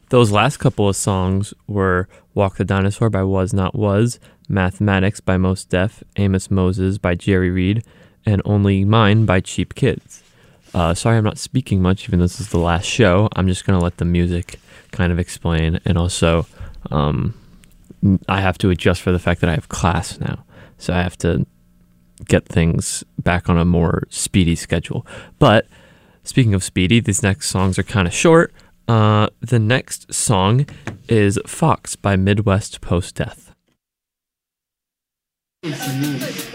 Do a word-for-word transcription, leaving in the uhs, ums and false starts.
Those last couple of songs were Walk the Dinosaur by Was Not Was, Mathematics by Mos Def, Amos Moses by Jerry Reed, and Only Mine by Cheap Kids. Uh, sorry I'm not speaking much, even though this is the last show. I'm just going to let the music kind of explain, and also um, I have to adjust for the fact that I have class now, so I have to get things back on a more speedy schedule. But speaking of speedy, these next songs are kind of short. Uh, the next song is Fox by Midwest Post Death. It's me.